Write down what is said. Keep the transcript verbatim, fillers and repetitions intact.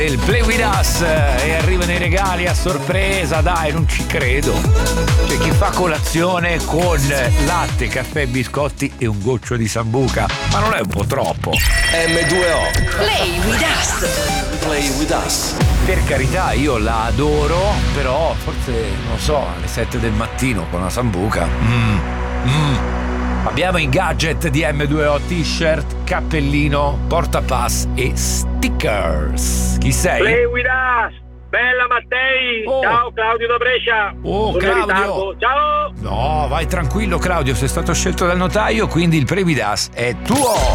Il Play With Us e arrivano i regali a sorpresa, dai, non ci credo. C'è chi fa colazione con latte, caffè, biscotti e un goccio di sambuca, ma non è un po' troppo? M due O Play With Us. Play With Us. Per carità, io la adoro, però forse, non so, alle sette del mattino con una sambuca. Mm, mm. Abbiamo i gadget di M due O: t-shirt, cappellino, portapass e stickers. Chi sei? Play With Us. Bella Mattei. Oh. Ciao Claudio da Brescia. Oh, Sono in Claudio. ritardo. Ciao. No, vai tranquillo Claudio, sei stato scelto dal notaio, quindi il Play With Us è tuo.